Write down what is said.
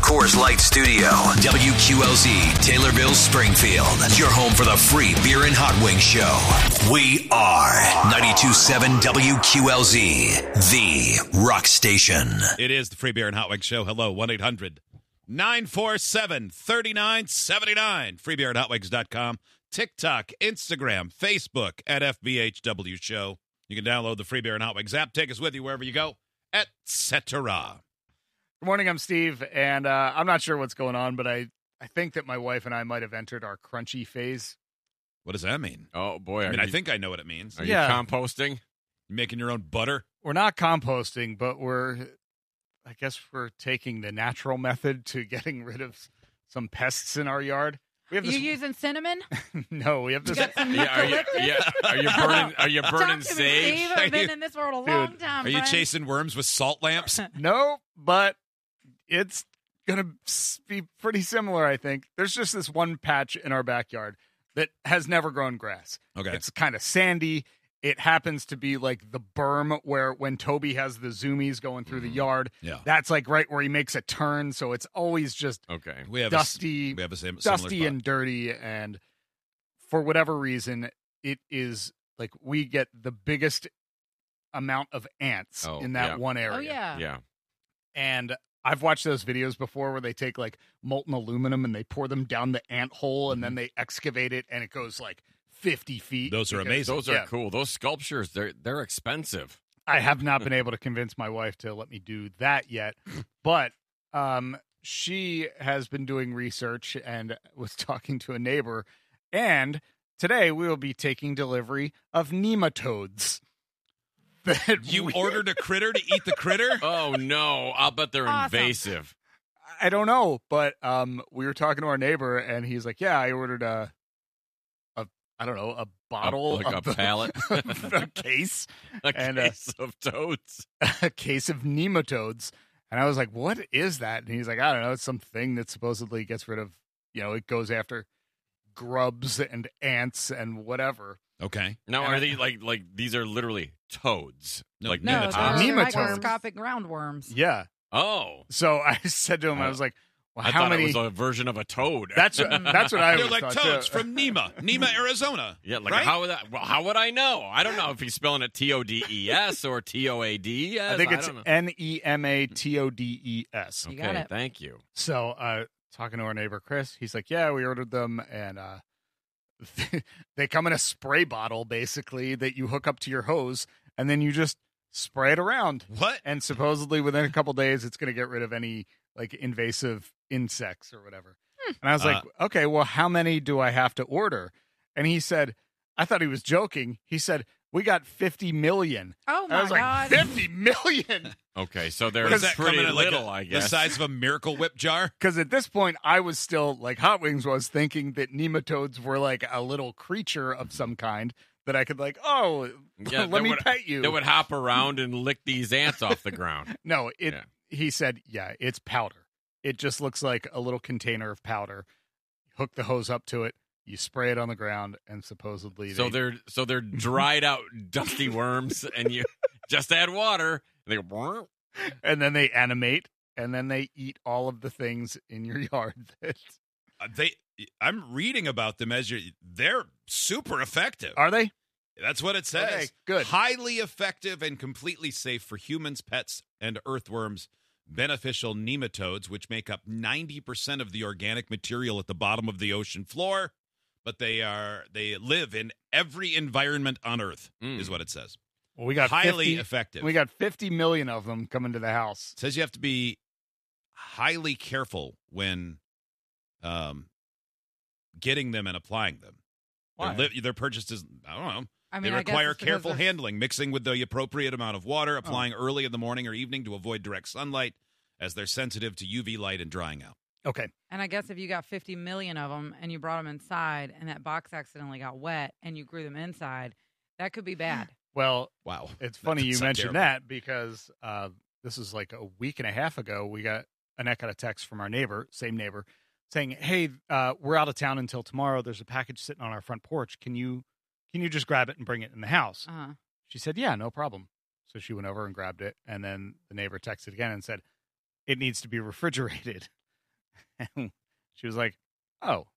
Coors Light Studio. WQLZ, Taylorville, Springfield. Your home for the free beer and hot wing show. We are 92.7 WQLZ, the rock station. It is the free beer and hot wing show. Hello, 1-800-947-3979. Freebeerandhotwings.com. TikTok, Instagram, Facebook at FBHW Show. You can download the Free Beer and Hot Wings app. Take us with you wherever you go, etc. Good morning, I'm Steve, and I'm not sure what's going on, but I think that my wife and I might have entered our crunchy phase. What does that mean? Oh, boy. I think I know what it means. Are Yeah. you composting? Making your own butter? We're not composting, but I guess we're taking the natural method to getting rid of some pests in our yard. We have this, You using cinnamon? no, we have this. Got some Are you eucalyptus? burning Talk to me, sage? Steve. I've been in this world a long time. Are you friend. chasing worms with salt lamps? No, but it's going to be pretty similar, I think. There's just this one patch in our backyard that has never grown grass. Okay. It's kind of sandy. It happens to be like the berm where when Toby has the zoomies going through the yard, Yeah. that's like right where he makes a turn. So it's always just Okay. We have dusty, we have a similar dusty spot. and dirty. And for whatever reason, it is like we get the biggest amount of ants Oh, in that yeah. one area. Oh, yeah. Yeah. And I've watched those videos before where they take like molten aluminum and they pour them down the ant hole and then they excavate it and it goes like 50 feet. Those are because- amazing. Those are cool. Those sculptures, they're expensive. I have not been able to convince my wife to let me do that yet, but she has been doing research and was talking to a neighbor, and today we will be taking delivery of nematodes. That You we- ordered a critter to eat the critter? Oh, no. I'll bet they're Awesome. invasive. I don't know, but we were talking to our neighbor, and he's like, "Yeah, I ordered a bottle, Like of a pallet? a case, A And, case of toads. a case of nematodes." And I was like, "What is that?" And he's like, "I don't know. It's something that supposedly gets rid of, it goes after grubs and ants and whatever." Okay. Now, And are they like these are literally toads? No, Like No, nematodes. they're Nematodes. microscopic roundworms. Yeah. Oh. So I said to him, I was like, "Well, I how thought many?" it was a version of a toad. That's what I They're was like thought, toads too. from Nema, Arizona. Yeah, like right? how would that? Well, how would I know? I don't know if he's spelling it TODES or TOADS. I think it's don't know. NEMATODES. You got Okay, it. thank you. So, talking to our neighbor Chris, he's like, "Yeah, we ordered them, and they come in a spray bottle, basically that you hook up to your hose, and then you just spray it around. What? And supposedly, within a couple days, it's going to get rid of any like invasive insects or whatever." And I was like, "Okay, well, how many do I have to order?" And he said, I thought he was joking. He said, "We got 50 million." Oh, And I my was like, God. 50 million? Okay, so they're Does that come pretty in at like little, I the guess. size of a Miracle Whip jar? Because at this point, I was still, like Hot Wings was, thinking that nematodes were like a little creature of some kind that I could like, Yeah, let that me would- pet you. They would hop around and lick these ants off the ground. No, Yeah. he said, yeah, it's powder. It just looks like a little container of powder. Hook the hose up to it, you spray it on the ground, and supposedly So they're dried out dusty worms, and you just add water, and they go. "Brrr." and then they animate, and then they eat all of the things in your yard. I'm reading about them they're super effective. Are they? That's what it says. Okay, good. Highly effective and completely safe for humans, pets, and earthworms. Beneficial nematodes, which make up 90% of the organic material at the bottom of the ocean floor, but they live in every environment on Earth, is what it says. Well, we got Highly 50 effective. We got 50 million of them coming to the house. It says you have to be highly careful when getting them and applying them. Why? They're purchased as, I don't know. I mean, They I guess require it's because careful they're- handling, mixing with the appropriate amount of water, applying early in the morning or evening to avoid direct sunlight, as they're sensitive to UV light and drying out. Okay. And I guess if you got 50 million of them and you brought them inside and that box accidentally got wet and you grew them inside, that could be bad. Well, Wow. it's funny you That's mentioned terrible. that because this is like a week and a half ago. We got Annette got a text from our neighbor, same neighbor, saying, "Hey, we're out of town until tomorrow. There's a package sitting on our front porch. Can you just grab it and bring it in the house?" Uh-huh. She said, "Yeah, no problem." So she went over and grabbed it, and then the neighbor texted again and said, "It needs to be refrigerated." And she was like, "Oh,